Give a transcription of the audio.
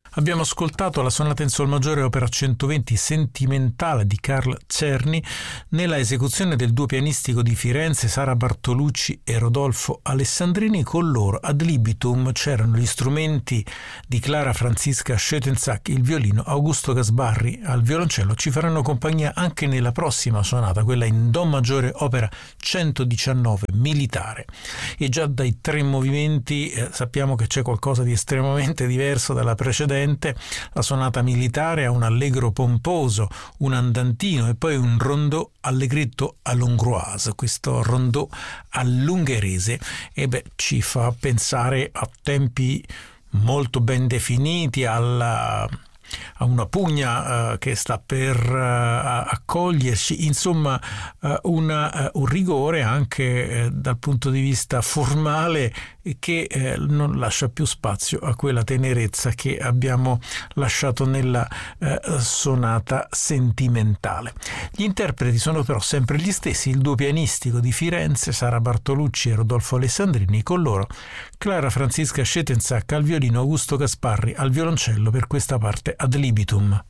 Abbiamo ascoltato la sonata in sol maggiore opera 120 Sentimentale di Carl Czerny nella esecuzione del duo pianistico di Firenze Sara Bartolucci e Rodolfo Alessandrini. Con loro ad libitum c'erano gli strumenti di Clara Franziska Schoetensack, il violino, Augusto Gasbarri al violoncello. Ci faranno compagnia anche nella prossima sonata, quella in do maggiore opera 119 Militare, e già dai tre movimenti sappiamo che c'è qualcosa di estremamente diverso dalla precedente. La sonata militare ha un allegro pomposo, un andantino e poi un rondò allegretto all'hongroise, questo rondò all'ungherese, e ci fa pensare a tempi molto ben definiti, a una pugna che sta per accoglierci, insomma un rigore anche dal punto di vista formale che non lascia più spazio a quella tenerezza che abbiamo lasciato nella sonata sentimentale. Gli interpreti sono però sempre gli stessi, il duo pianistico di Firenze Sara Bartolucci e Rodolfo Alessandrini, con loro Clara Franziska Schoetensack al violino, Augusto Gasparri al violoncello per questa parte ad libitum.